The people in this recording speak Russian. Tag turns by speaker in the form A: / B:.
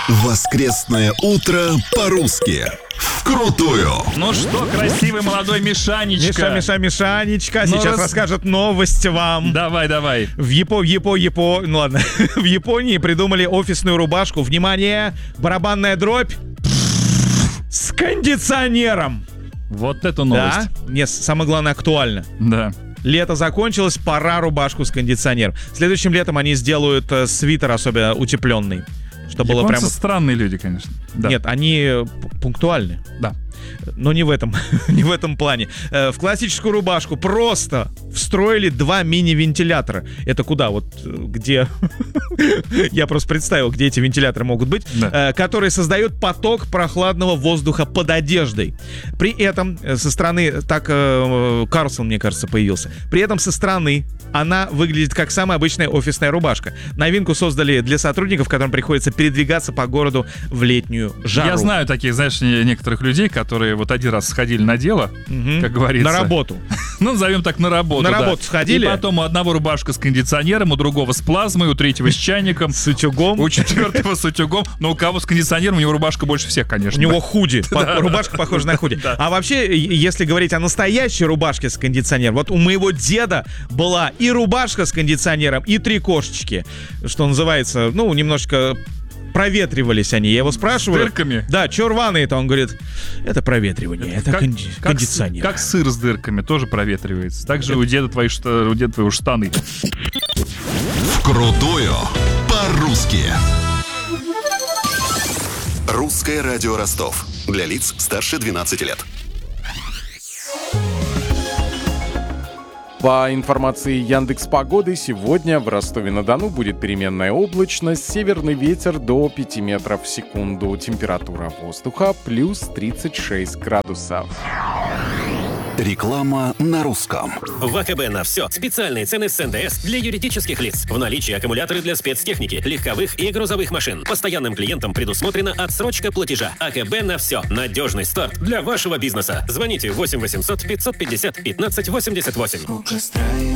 A: Воскресное утро по-русски. Вкрутую.
B: Ну что, красивый молодой Мишанечка.
C: Мишанечка сейчас расскажет новость вам.
B: Давай.
C: В Японии придумали офисную рубашку. Внимание, барабанная дробь с кондиционером.
B: Вот это новость.
C: Да? Нет, самое главное, актуально.
B: Да.
C: Лето закончилось, пора рубашку с кондиционером. Следующим летом они сделают свитер особенно утепленный. Чтобы было
B: Японцы
C: прямо...
B: странные люди, конечно. Да.
C: Нет, они пунктуальны.
B: Да.
C: Но не в этом плане. В классическую рубашку просто встроили 2 мини-вентилятора. Это куда? Вот где... Я просто представил, где эти вентиляторы могут быть.
B: Да.
C: Которые создают поток прохладного воздуха под одеждой. При этом со стороны... Так Карлсон, мне кажется, появился. При этом со стороны она выглядит как самая обычная офисная рубашка. Новинку создали для сотрудников, которым приходится передвигаться по городу в летнюю жару.
B: Я знаю таких, знаешь, некоторых людей, которые вот один раз сходили на дело, как говорится.
C: На работу.
B: Ну, назовем так, на работу.
C: На работу сходили.
B: И потом у одного рубашка с кондиционером, у другого с плазмой, у третьего с чайником.
C: С утюгом.
B: У четвертого с утюгом. Но у кого с кондиционером, у него рубашка больше всех, конечно.
C: У него худи. Рубашка похожа на худи. А вообще, если говорить о настоящей рубашке с кондиционером, вот у моего деда была и рубашка с кондиционером, и 3 кошечки. Что называется, ну, немножечко... Проветривались они. Я его спрашиваю.
B: С дырками?
C: Да, чё рваные-то? Он говорит, это проветривание, это кондиционер.
B: Как сыр с дырками, тоже проветривается. Также у деда твои штаны.
A: Вкрутую по-русски. Русское радио Ростов. Для лиц старше 12 лет.
D: По информации Яндекс.Погоды, сегодня в Ростове-на-Дону будет переменная облачность, северный ветер до 5 метров в секунду, температура воздуха плюс 36 градусов.
A: Реклама на русском.
E: В АКБ на все. Специальные цены с НДС для юридических лиц. В наличии аккумуляторы для спецтехники, легковых и грузовых машин. Постоянным клиентам предусмотрена отсрочка платежа. АКБ на все. Надежный старт для вашего бизнеса. Звоните 8 800 550 15 88.